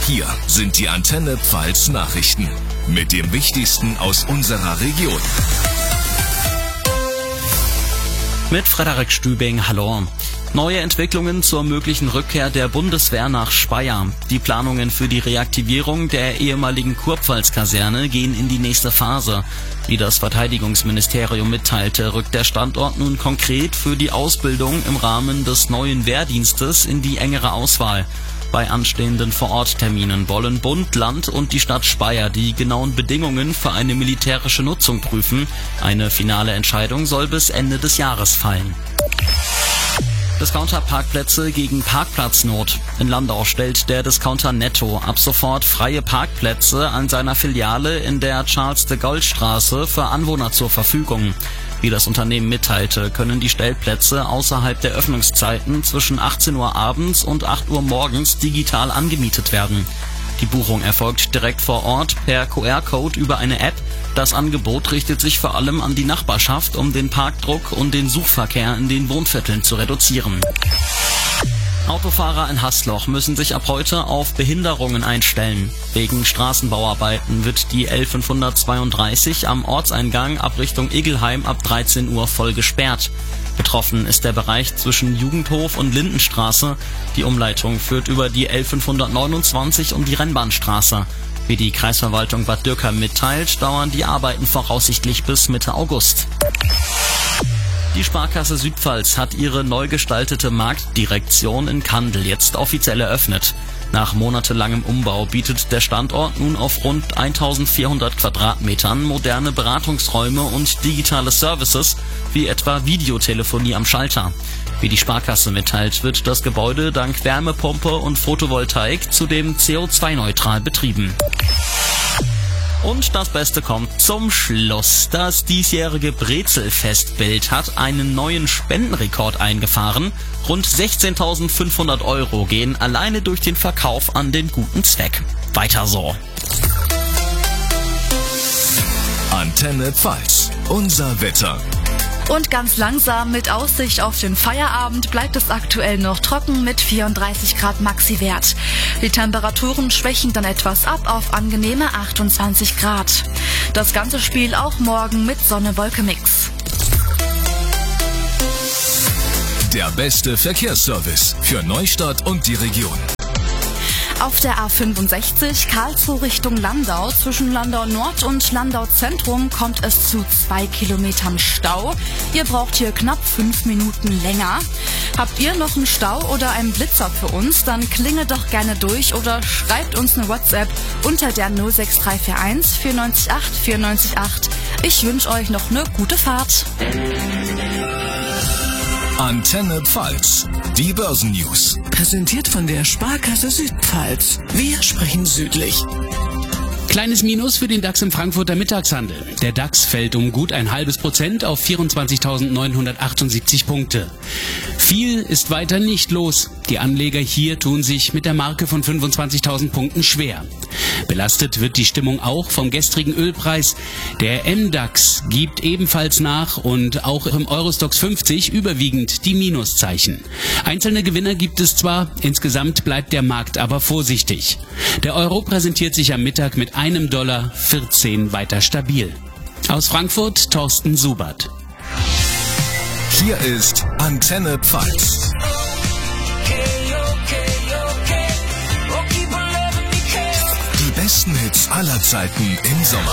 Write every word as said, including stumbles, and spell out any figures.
Hier sind die Antenne Pfalz Nachrichten mit dem Wichtigsten aus unserer Region. Mit Frederik Stübing, hallo. Neue Entwicklungen zur möglichen Rückkehr der Bundeswehr nach Speyer. Die Planungen für die Reaktivierung der ehemaligen Kurpfalz-Kaserne gehen in die nächste Phase. Wie das Verteidigungsministerium mitteilte, rückt der Standort nun konkret für die Ausbildung im Rahmen des neuen Wehrdienstes in die engere Auswahl. Bei anstehenden Vorortterminen wollen Bund, Land und die Stadt Speyer die genauen Bedingungen für eine militärische Nutzung prüfen. Eine finale Entscheidung soll bis Ende des Jahres fallen. Discounter-Parkplätze gegen Parkplatznot. In Landau stellt der Discounter Netto ab sofort freie Parkplätze an seiner Filiale in der Charles-de-Gaulle-Straße für Anwohner zur Verfügung. Wie das Unternehmen mitteilte, können die Stellplätze außerhalb der Öffnungszeiten zwischen achtzehn Uhr abends und acht Uhr morgens digital angemietet werden. Die Buchung erfolgt direkt vor Ort per Q R-Code über eine App. Das Angebot richtet sich vor allem an die Nachbarschaft, um den Parkdruck und den Suchverkehr in den Wohnvierteln zu reduzieren. Autofahrer in Haßloch müssen sich ab heute auf Behinderungen einstellen. Wegen Straßenbauarbeiten wird die L fünfhundertzweiunddreißig am Ortseingang ab Richtung Igelheim ab dreizehn Uhr voll gesperrt. Betroffen ist der Bereich zwischen Jugendhof und Lindenstraße. Die Umleitung führt über die L fünfhundertneunundzwanzig und die Rennbahnstraße. Wie die Kreisverwaltung Bad Dürkheim mitteilt, dauern die Arbeiten voraussichtlich bis Mitte August. Die Sparkasse Südpfalz hat ihre neu gestaltete Marktdirektion in Kandel jetzt offiziell eröffnet. Nach monatelangem Umbau bietet der Standort nun auf rund eintausendvierhundert Quadratmetern moderne Beratungsräume und digitale Services, wie etwa Videotelefonie am Schalter. Wie die Sparkasse mitteilt, wird das Gebäude dank Wärmepumpe und Photovoltaik zudem C O zwei neutral betrieben. Und das Beste kommt zum Schluss. Das diesjährige Brezelfestbild hat einen neuen Spendenrekord eingefahren. Rund sechzehntausendfünfhundert Euro gehen alleine durch den Verkauf an den guten Zweck. Weiter so. Antenne Pfalz, unser Wetter. Und ganz langsam mit Aussicht auf den Feierabend bleibt es aktuell noch trocken mit vierunddreißig Grad Maxiwert. Die Temperaturen schwächen dann etwas ab auf angenehme achtundzwanzig Grad. Das ganze Spiel auch morgen mit Sonne-Wolke-Mix. Der beste Verkehrsservice für Neustadt und die Region. Auf der A fünfundsechzig Karlsruhe Richtung Landau zwischen Landau Nord und Landau Zentrum kommt es zu zwei Kilometern Stau. Ihr braucht hier knapp fünf Minuten länger. Habt ihr noch einen Stau oder einen Blitzer für uns? Dann klingelt doch gerne durch oder schreibt uns eine WhatsApp unter der null sechs drei vier eins vier neun acht vier neun acht. Ich wünsche euch noch eine gute Fahrt. Antenne Pfalz, die Börsennews. Präsentiert von der Sparkasse Südpfalz. Wir sprechen südlich. Kleines Minus für den DAX im Frankfurter Mittagshandel. Der DAX fällt um gut ein halbes Prozent auf vierundzwanzigtausendneunhundertachtundsiebzig Punkte. Viel ist weiter nicht los. Die Anleger hier tun sich mit der Marke von fünfundzwanzigtausend Punkten schwer. Belastet wird die Stimmung auch vom gestrigen Ölpreis. Der M DAX gibt ebenfalls nach und auch im Eurostoxx fünfzig überwiegend die Minuszeichen. Einzelne Gewinner gibt es zwar, insgesamt bleibt der Markt aber vorsichtig. Der Euro präsentiert sich am Mittag mit einem Dollar vierzehn weiter stabil. Aus Frankfurt Thorsten Subert. Hier ist Antenne Pfalz. Die besten Hits aller Zeiten im Sommer.